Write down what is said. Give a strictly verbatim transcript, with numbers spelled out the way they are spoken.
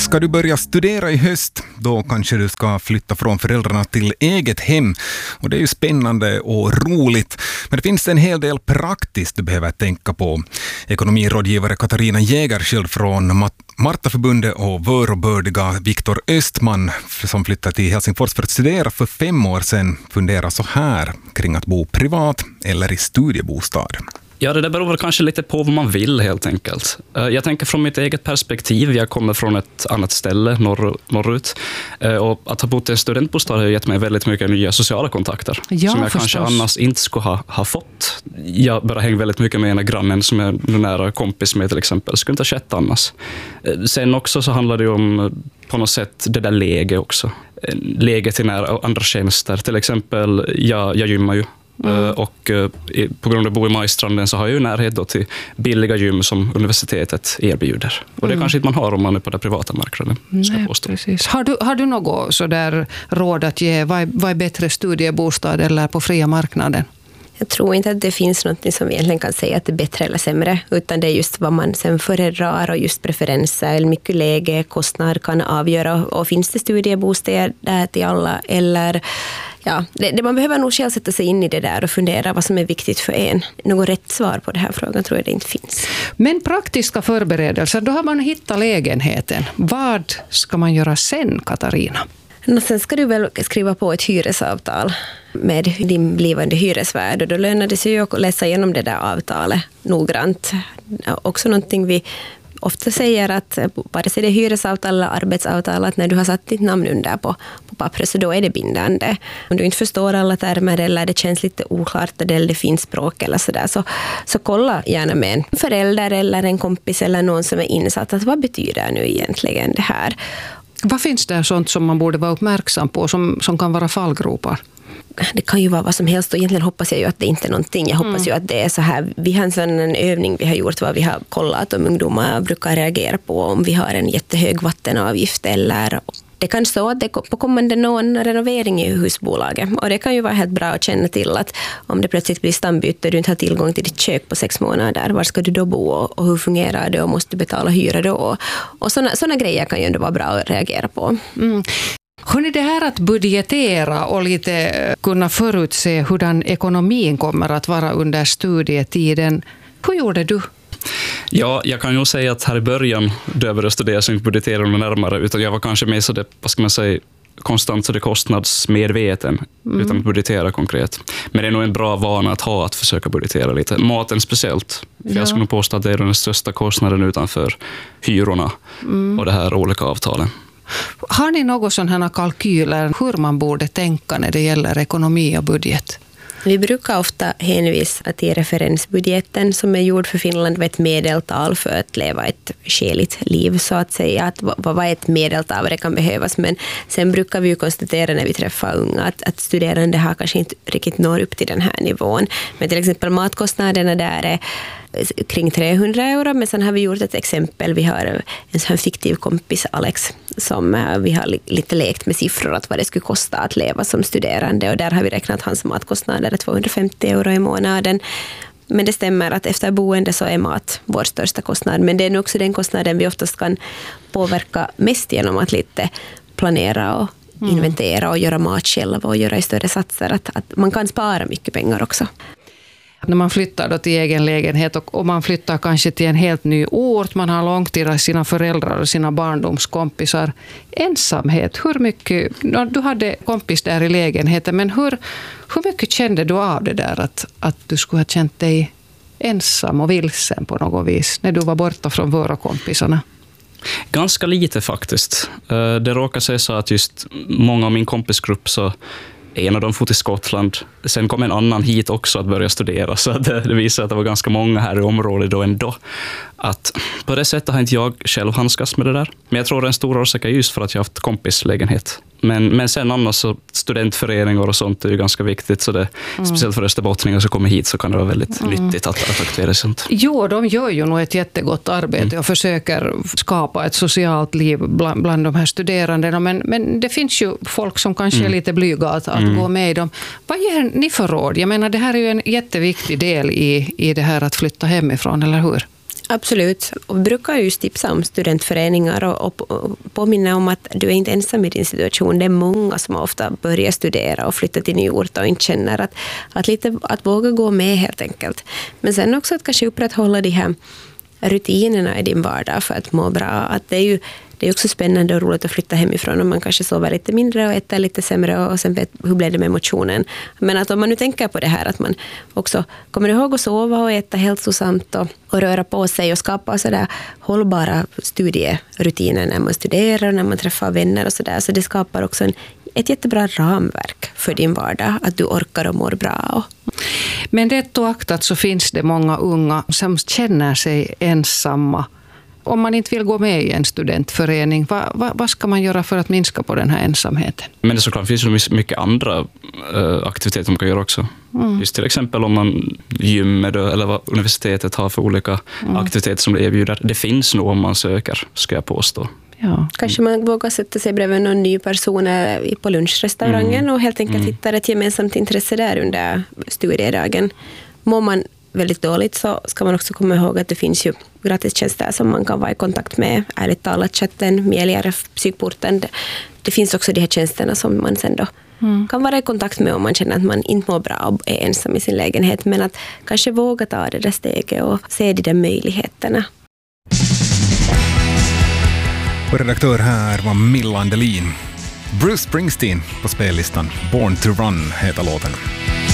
Ska du börja studera i höst, då kanske du ska flytta från föräldrarna till eget hem. Och det är ju spännande och roligt. Men det finns en hel del praktiskt du behöver tänka på. Ekonomirådgivare Katarina Jägerskiöld från Martaförbundet och vörobördiga Viktor Östman som flyttade till Helsingfors för att studera för fem år sedan funderar så här kring att bo privat eller i studiebostad. Ja, det där beror väl kanske lite på vad man vill helt enkelt. Jag tänker från mitt eget perspektiv, jag kommer från ett annat ställe norr, norrut. Och att ha bott i en studentbostad har gett mig väldigt mycket nya sociala kontakter. Ja, som jag förstås. kanske annars inte skulle ha, ha fått. Jag bara hänger väldigt mycket med ena grannen som är en nära kompis med till exempel. Det skulle inte ha skett annars. Sen också så handlar det om på något sätt det där läge också. Läge till nära andra tjänster. Till exempel, jag, jag gymmar ju. Mm. Och uh, på grund av att bo i Majstranden så har jag ju närhet då till billiga gym som universitetet erbjuder. Och det mm. kanske inte man har om man är på den privata marknaden. Nej, precis. Har du, har du något så där råd att ge? Vad är, vad är bättre, studiebostad eller på fria marknaden? Jag tror inte att det finns något som vi egentligen kan säga att det är bättre eller sämre, utan det är just vad man sen föredrar och just preferenser eller mycket läge, kostnader kan avgöra. Och finns det studiebostäder till alla eller ja, det, det man behöver nog själv sätta sig in i det där och fundera vad som är viktigt för en. Något rätt svar på den här frågan tror jag det inte finns. Men praktiska förberedelser, då har man hittat lägenheten. Vad ska man göra sen, Katarina? Och sen ska du väl skriva på ett hyresavtal med din blivande hyresvärd och då lönar det sig ju att läsa igenom det där avtalet noggrant. Också någonting vi ofta säger att vare sig det är hyresavtal eller arbetsavtal att när du har satt ditt namn under på, på pappret så då är det bindande. Om du inte förstår alla termer eller det känns lite oklart eller det finns språk eller sådär så, så kolla gärna med en förälder eller en kompis eller någon som är insatt att vad betyder nu egentligen det här. Vad finns det sånt som man borde vara uppmärksam på som, som kan vara fallgropar? Det kan ju vara vad som helst och egentligen hoppas jag ju att det inte är någonting. Jag hoppas mm. ju att det är så här. Vi har en sån en övning vi har gjort vad vi har kollat om ungdomar brukar reagera på om vi har en jättehög vattenavgift eller det kan stå att det på kommande någon renovering i husbolaget och det kan ju vara helt bra att känna till att om det plötsligt blir stambyte och du inte har tillgång till ditt kök på sex månader, var ska du då bo och hur fungerar det och måste du betala hyra då? Och sådana, sådana grejer kan ju ändå vara bra att reagera på. Mm. Hörrni, det här att budgetera och lite kunna förutse hurdan ekonomin kommer att vara under studietiden, hur gjorde du? Ja, jag kan ju säga att här i början då jag började studera så inte budgetera mig närmare utan jag var kanske mer så det, vad ska man säga, konstant så det kostnadsmedveten mm. utan att budgetera konkret. Men det är nog en bra vana att ha att försöka budgetera lite. Maten speciellt. För ja. Jag skulle nog påstå att det är den största kostnaden utanför hyrorna mm. och det här olika avtalen. Har ni några sådana kalkyler hur man borde tänka när det gäller ekonomi och budget? Vi brukar ofta hänvisa till referensbudgeten som är gjord för Finland med ett medeltal för att leva ett skäligt liv så att säga. Att vad är ett medeltal, vad det kan behövas. Men sen brukar vi ju konstatera när vi träffar unga att, att studerande har kanske inte riktigt når upp till den här nivån. Men till exempel matkostnaderna där är kring trehundra euro, men sen har vi gjort ett exempel. Vi har en sån här fiktiv kompis, Alex, som vi har lite lekt med siffror att vad det skulle kosta att leva som studerande och där har vi räknat hans matkostnader är tvåhundrafemtio euro i månaden. Men det stämmer att efter boende så är mat vår största kostnad, men det är nog också den kostnaden vi oftast kan påverka mest genom att lite planera och inventera och göra mat själv och göra i större satser, att, att man kan spara mycket pengar också. När man flyttar då till egen lägenhet och, och man flyttar kanske till en helt ny ort, man har långt till sina föräldrar och sina barndomskompisar. Ensamhet, hur mycket, du hade kompis där i lägenheten, men hur, hur mycket kände du av det där att, att du skulle ha känt dig ensam och vilsen på något vis när du var borta från våra kompisarna? Ganska lite faktiskt. Det råkar sig så att just många av min kompisgrupp så en av dem får till Skottland. Sen kom en annan hit också att börja studera. Så det, det visar att det var ganska många här i området då ändå. Att på det sättet har inte jag själv handskas med det där. Men jag tror det är en stor orsak är just för att jag har haft kompislägenhet. Men, men sen annars så studentföreningar och sånt är ju ganska viktigt. Så det, mm. speciellt för österbottningar som kommer hit så kan det vara väldigt mm. nyttigt att, att aktivera sånt. Jo, de gör ju nog ett jättegott arbete mm. och försöker skapa ett socialt liv bland, bland de här studerandena. Men, men det finns ju folk som kanske mm. är lite blyga att, att mm. gå med i dem. Vad ger ni för råd? Jag menar, det här är ju en jätteviktig del i, i det här att flytta hemifrån, eller hur? Absolut. Och vi brukar just tipsa om studentföreningar och, och, och påminna om att du är inte ensam i din situation. Det är många som ofta börjar studera och flytta till ny ort och inte känner att, att, lite, att våga gå med helt enkelt. Men sen också att kanske upprätthålla de här rutinerna i din vardag för att må bra. Att det är ju det är också spännande och roligt att flytta hemifrån och man kanske sover lite mindre och äter lite sämre och sen vet hur blev det med motionen. Men att om man nu tänker på det här att man också kommer ihåg att sova och äta hälsosamt och, och röra på sig och skapa så där hållbara studierutiner när man studerar och när man träffar vänner och så där. Så det skapar också en, ett jättebra ramverk för din vardag, att du orkar och mår bra. Och men rätt oaktat så finns det många unga som känner sig ensamma. Om man inte vill gå med i en studentförening, vad, vad, vad ska man göra för att minska på den här ensamheten? Men det såklart finns det mycket andra uh, aktiviteter man kan göra också. Mm. Just till exempel om man gymmer eller vad universitetet har för olika mm. aktiviteter som det erbjuder. Det finns nog om man söker, ska jag påstå. Ja. Kanske man vågar sätta sig bredvid någon ny person på lunchrestaurangen mm. och helt enkelt mm. hitta ett gemensamt intresse där under studiedagen. Mår man väldigt dåligt så ska man också komma ihåg att det finns ju gratistjänster som man kan vara i kontakt med. Ärligt talat, chatten, Mejligare, psykporten. Det, det finns också de här tjänsterna som man sen då mm. kan vara i kontakt med om man känner att man inte mår bra och är ensam i sin lägenhet. Men att kanske våga ta det där steget och se de där möjligheterna. Och redaktör här var Milla Andelin. Bruce Springsteen på spellistan. Born to Run heter låten.